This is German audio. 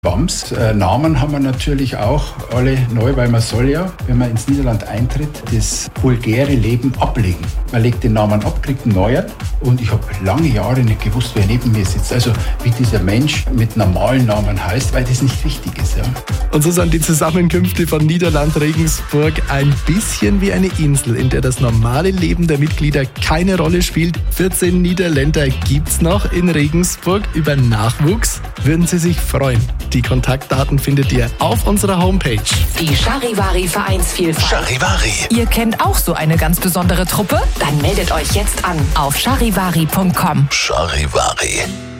Wams. Namen haben wir natürlich auch alle neu, weil man soll ja, wenn man ins Niederland eintritt, das vulgäre Leben ablegen. Man legt den Namen ab, kriegt einen neuen und ich habe lange Jahre nicht gewusst, wer neben mir sitzt. Also wie dieser Mensch mit normalen Namen heißt, weil das nicht wichtig ist. Ja. Und so sind die Zusammenkünfte von Niederland Regensburg ein bisschen wie eine Insel, in der das normale Leben der Mitglieder keine Rolle spielt. 14 Niederländer gibt's noch in Regensburg. Über Nachwuchs würden sie sich freuen. Die Kontaktdaten findet ihr auf unserer Homepage. Die Charivari Vereinsvielfalt. Charivari. Ihr kennt auch so eine ganz besondere Truppe? Dann meldet euch jetzt an auf charivari.com. Charivari.